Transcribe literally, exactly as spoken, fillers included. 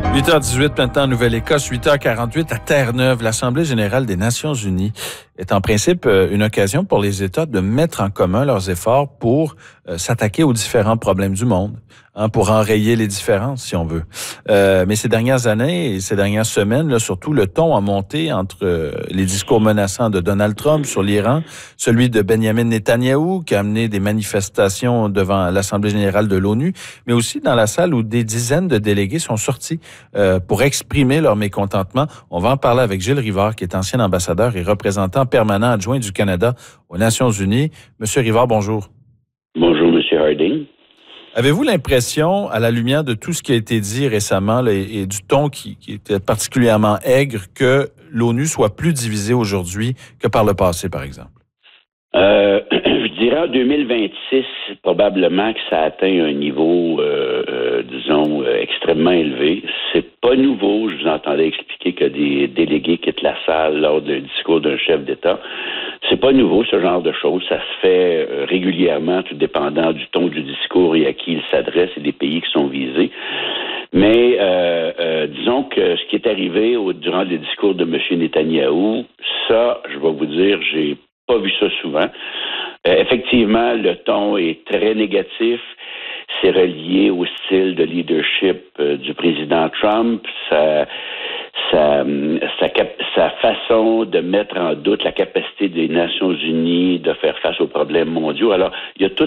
huit heures dix-huit maintenant en Nouvelle-Écosse, huit heures quarante-huit à Terre-Neuve. L'Assemblée générale des Nations unies est en principe une occasion pour les États de mettre en commun leurs efforts pour euh, s'attaquer aux différents problèmes du monde, hein, pour enrayer les différences, si on veut. Euh, mais ces dernières années et ces dernières semaines, là, surtout, le ton a monté entre euh, les discours menaçants de Donald Trump sur l'Iran, celui de Benjamin Netanyahou, qui a amené des manifestations devant l'Assemblée générale de l'ONU, mais aussi dans la salle où des dizaines de délégués sont sortis euh, pour exprimer leur mécontentement. On va en parler avec Gilles Rivard, qui est ancien ambassadeur et représentant permanent adjoint du Canada aux Nations unies. Monsieur Rivard, bonjour. Bonjour, Monsieur Harding. Avez-vous l'impression, à la lumière de tout ce qui a été dit récemment là, et, et du ton qui, qui était particulièrement aigre, que l'ONU soit plus divisée aujourd'hui que par le passé, par exemple? Euh, je dirais en deux mille vingt-six, probablement que ça atteint un niveau, euh, euh, disons, euh, extrêmement élevé. C'est pas nouveau. Je vous entendais expliquer que des délégués quittent la salle lors d'un discours d'un chef d'État. C'est pas nouveau, ce genre de choses. Ça se fait euh, régulièrement, tout dépendant du ton du discours et à qui il s'adresse et des pays qui sont visés. Mais euh, euh, disons que ce qui est arrivé au, durant le discours de M. Netanyahou, ça, je vais vous dire, j'ai pas vu ça souvent. Euh, effectivement, le ton est très négatif. C'est relié au style de leadership euh, du président Trump. Ça, sa, sa, sa façon de mettre en doute la capacité des Nations unies de faire face aux problèmes mondiaux. Alors, il y a tout